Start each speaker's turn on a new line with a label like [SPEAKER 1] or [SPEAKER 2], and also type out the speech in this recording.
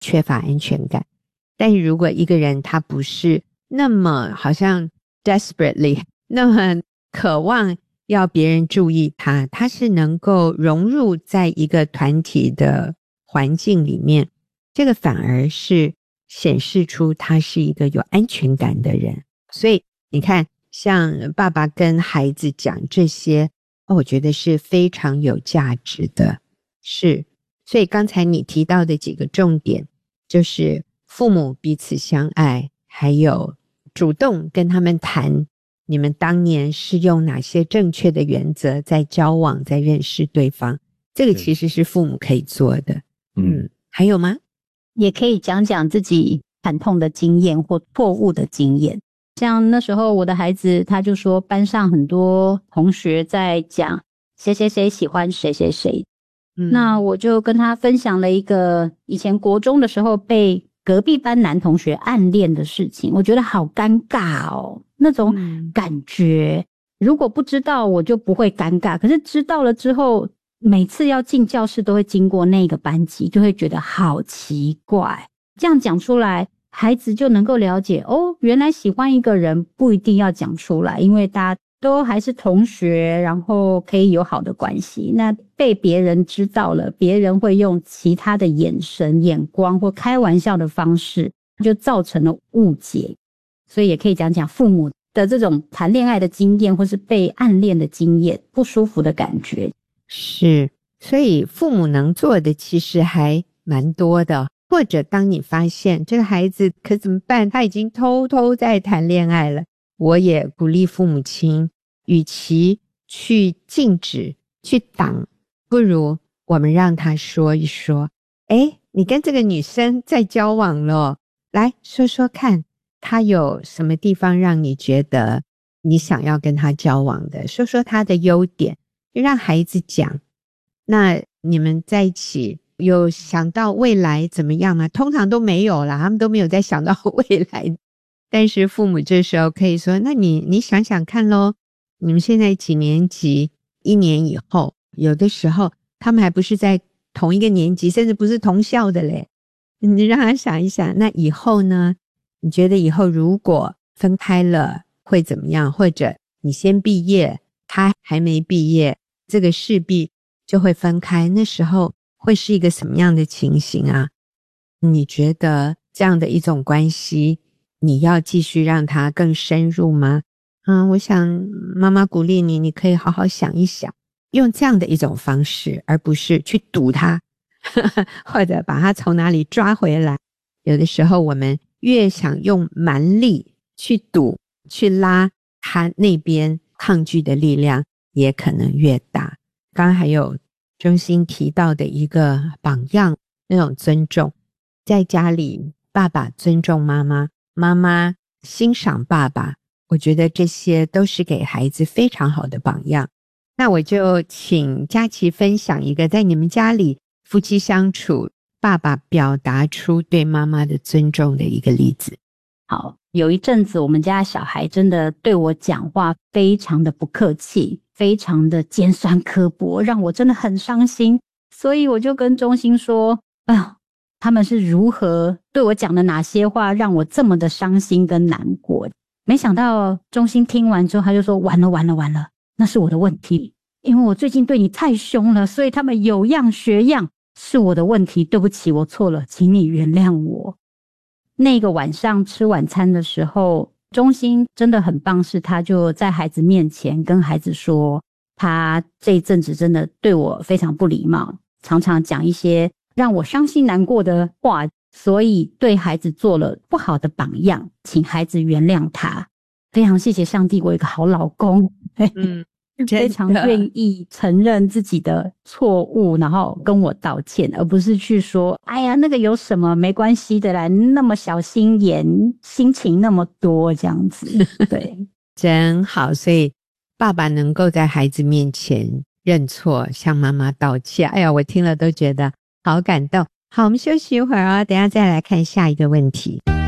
[SPEAKER 1] 缺乏安全感。但是如果一个人他不是那么好像 desperately 那么渴望要别人注意他，他是能够融入在一个团体的环境里面，这个反而是显示出他是一个有安全感的人。所以你看，像爸爸跟孩子讲这些，我觉得是非常有价值的。是，所以刚才你提到的几个重点，就是父母彼此相爱，还有主动跟他们谈你们当年是用哪些正确的原则在交往，在认识对方，这个其实是父母可以做的。还有吗？
[SPEAKER 2] 也可以讲讲自己惨痛的经验或错误的经验。像那时候我的孩子他就说班上很多同学在讲谁谁谁喜欢谁谁谁，那我就跟他分享了一个以前国中的时候被隔壁班男同学暗恋的事情。我觉得好尴尬哦，那种感觉，如果不知道我就不会尴尬，可是知道了之后，每次要进教室都会经过那个班级，就会觉得好奇怪。这样讲出来，孩子就能够了解，哦，原来喜欢一个人不一定要讲出来，因为大家都还是同学，然后可以有好的关系。那被别人知道了，别人会用其他的眼神、眼光或开玩笑的方式，就造成了误解。所以也可以讲讲父母的这种谈恋爱的经验，或是被暗恋的经验，不舒服的感觉。
[SPEAKER 1] 是，所以父母能做的其实还蛮多的。或者当你发现这个孩子可怎么办，他已经偷偷在谈恋爱了，我也鼓励父母亲，与其去禁止去挡，不如我们让他说一说，你跟这个女生在交往了，来说说看，她有什么地方让你觉得你想要跟她交往的，说说她的优点，就让孩子讲。那你们在一起有想到未来怎么样吗？通常都没有啦，他们都没有在想到未来。但是父母这时候可以说，那你想想看咯，你们现在几年级，1年以后，有的时候他们还不是在同一个年级，甚至不是同校的嘞。你让他想一想，那以后呢？你觉得以后如果分开了会怎么样？或者你先毕业，他还没毕业，这个势必就会分开，那时候会是一个什么样的情形啊？你觉得这样的一种关系，你要继续让它更深入吗？我想妈妈鼓励你，你可以好好想一想，用这样的一种方式，而不是去堵他或者把他从哪里抓回来。有的时候我们越想用蛮力去堵去拉，他那边抗拒的力量也可能越大。刚刚还有中心提到的一个榜样，那种尊重，在家里爸爸尊重妈妈，妈妈欣赏爸爸，我觉得这些都是给孩子非常好的榜样。那我就请佳琪分享一个在你们家里夫妻相处，爸爸表达出对妈妈的尊重的一个例子。
[SPEAKER 2] 好，有一阵子我们家小孩真的对我讲话非常的不客气，非常的尖酸刻薄，让我真的很伤心。所以我就跟中心说，他们是如何对我讲的哪些话让我这么的伤心跟难过。没想到中心听完之后，他就说，完了，那是我的问题，因为我最近对你太凶了，所以他们有样学样，是我的问题，对不起，我错了，请你原谅我。那个晚上吃晚餐的时候，中心真的很棒，是他就在孩子面前跟孩子说，他这一阵子真的对我非常不礼貌，常常讲一些让我伤心难过的话，所以对孩子做了不好的榜样，请孩子原谅他。非常谢谢上帝，我有一个好老公，非常愿意承认自己的错误，然后跟我道歉，而不是去说，哎呀，那个有什么，没关系的啦，那么小心眼，心情那么多，这样子。对，
[SPEAKER 1] 真好。所以爸爸能够在孩子面前认错，向妈妈道歉，哎呀，我听了都觉得好感动。好，我们休息一会儿哦，等一下再来看下一个问题。